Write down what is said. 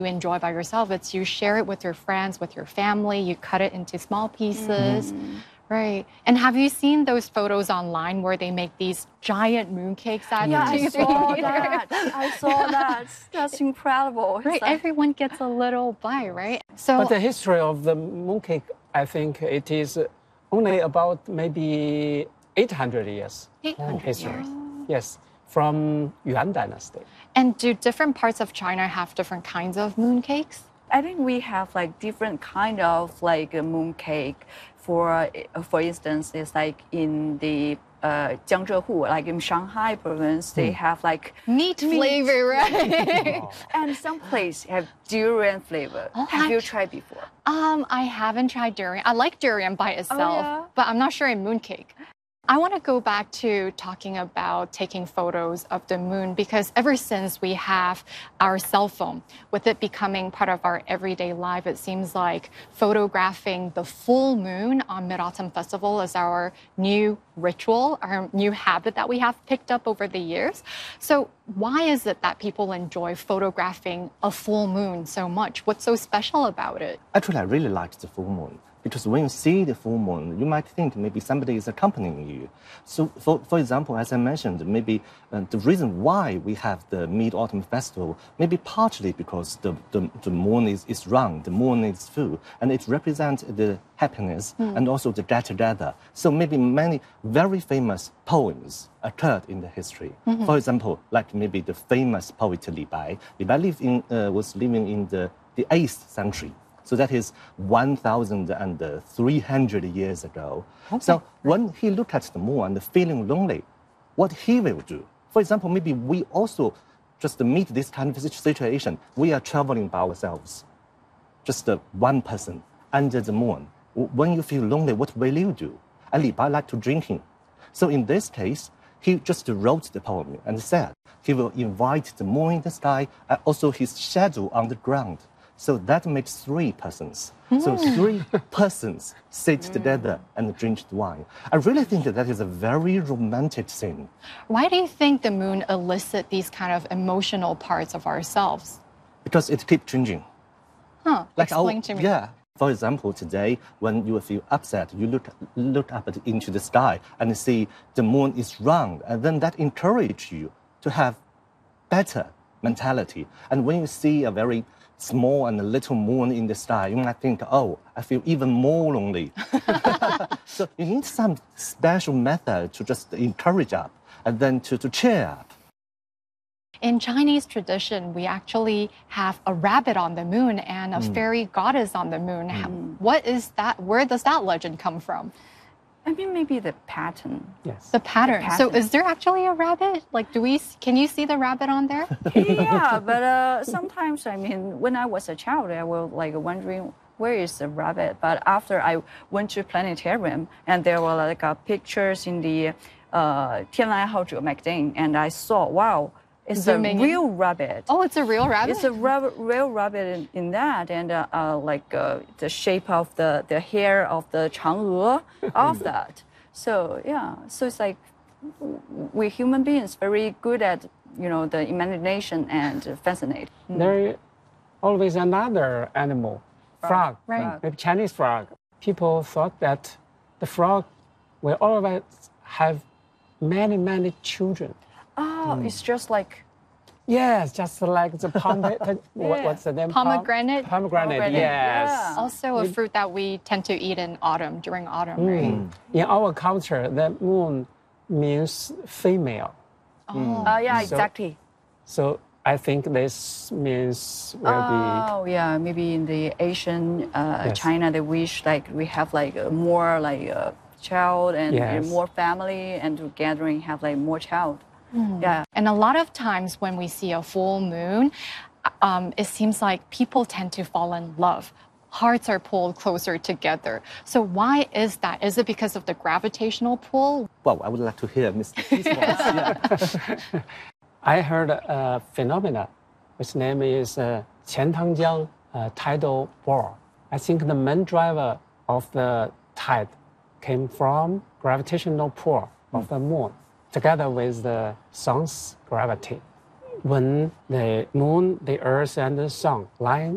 you enjoy by yourself. It's you share it with your friends, with your family, you cut it into small pieces. Right. And have you seen those photos online where they make these giant mooncakes out Yeah, of I saw that. I saw that. That's incredible. Right. Everyone gets a little bite, right? So, But the history of the mooncake, I think it is only about maybe 800 years. 800 history. years. Yes, from Yuan Dynasty. And do different parts of China have different kinds of mooncakes? I think we have like different kind of like a moon cake. For instance, it's like in the Jiangzhehu, like in Shanghai province, they have like Meat flavor, right? and some place have durian flavor. Have you tried before? I haven't tried durian. I like durian by itself, yeah? but I'm not sure in mooncake. I want to go back to talking about taking photos of the moon because ever since we have our cell phone, with it becoming part of our everyday life, it seems like photographing the full moon on Mid-Autumn Festival is our new ritual, our new habit that we have picked up over the years. So why is it that people enjoy photographing a full moon so much? What's so special about it? Actually, I really like the full moon. Because when you see the full moon, you might think maybe somebody is accompanying you. So, for example, as I mentioned, maybe the reason why we have the Mid-Autumn Festival, maybe partly because the moon is round, the moon is full, and it represents the happiness and also the get-together. So maybe many very famous poems occurred in the history. For example, like maybe the famous poet Li Bai. Li Bai was living in the 8th century. So that is 1,300 years ago. Okay. So when he looked at the moon and feeling lonely, what he will do? For example, maybe we also just meet this kind of situation. We are traveling by ourselves, just one person under the moon. When you feel lonely, what will you do? And Li Bai liked to drinking. So in this case, he just wrote the poem and said he will invite the moon in the sky and also his shadow on the ground. So that makes 3 persons. So 3 persons sit together and drink the wine. I really think that is a very romantic scene. Why do you think the moon elicits these kind of emotional parts of ourselves? Because it keeps changing. Explain to me. Yeah. For example, today, when you feel upset, you look up into the sky and see the moon is round, and then that encourages you to have better mentality. And when you see a very small and a little moon in the sky, you might think, oh, I feel even more lonely. So you need some special method to just encourage up and then to cheer up. In Chinese tradition, we actually have a rabbit on the moon and a fairy goddess on the moon. What is that? Where does that legend come from? I mean, maybe the pattern. Yes. The pattern. So is there actually a rabbit? Like, can you see the rabbit on there? Yeah, but sometimes, I mean, when I was a child, I was like wondering, where is the rabbit? But after I went to planetarium, and there were like pictures in the 天来好者 magazine, and I saw, wow, it's a real rabbit. Oh, it's a real rabbit? It's a real rabbit in that, and the shape of the hair of the Chang'e of that. So yeah, so it's like we human beings very good at the imagination and fascinate. There is always another animal, frog, right? Maybe Chinese frog. People thought that the frog will always have many children. Oh, it's just like... Yes, just like the what's the name? Pomegranate? Pomegranate, yes. Yeah. Also a fruit that we tend to eat in autumn, during autumn, right? In our culture, the moon means female. Yeah, exactly. So I think this means will be... Oh, yeah, maybe in the Asian China, they wish like we have like more like a child and more family and gathering have like more child. Yeah. And a lot of times when we see a full moon, it seems like people tend to fall in love. Hearts are pulled closer together. So why is that? Is it because of the gravitational pull? Well, I would like to hear Mr. T's voice. I heard a phenomena, which name is Qiantangjiang tidal bore. I think the main driver of the tide came from gravitational pull of the moon, together with the sun's gravity. when the moon, the earth, and the sun line